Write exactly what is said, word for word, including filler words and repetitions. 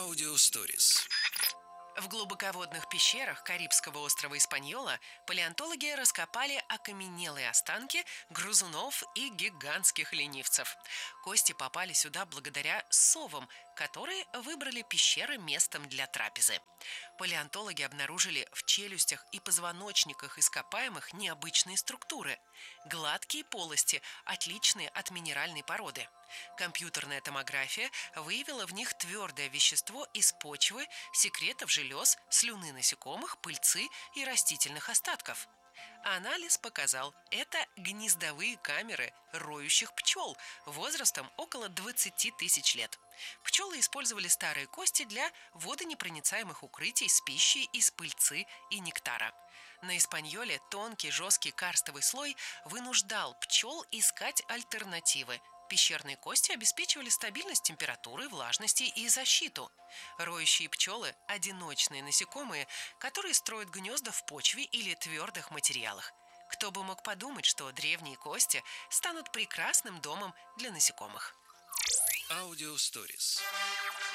Аудиосторис. В глубоководных пещерах Карибского острова Испаньола палеонтологи раскопали окаменелые останки грызунов и гигантских ленивцев. Кости попали сюда благодаря совам, которые выбрали пещеры местом для трапезы. Палеонтологи обнаружили в челюстях и позвоночниках ископаемых необычные структуры. Гладкие полости, отличные от минеральной породы. Компьютерная томография выявила в них твердое вещество из почвы, секретов желез, слюны насекомых, пыльцы и растительных остатков. Анализ показал, это гнездовые камеры роющих пчел возрастом около двадцати тысяч лет. Пчелы использовали старые кости для водонепроницаемых укрытий с пищей из пыльцы и нектара. На Испаньоле тонкий жесткий карстовый слой вынуждал пчел искать альтернативы. Пещерные кости обеспечивали стабильность температуры, влажности и защиту. Роющие пчелы – одиночные насекомые, которые строят гнезда в почве или твердых материалах. Кто бы мог подумать, что древние кости станут прекрасным домом для насекомых. Аудиосторис.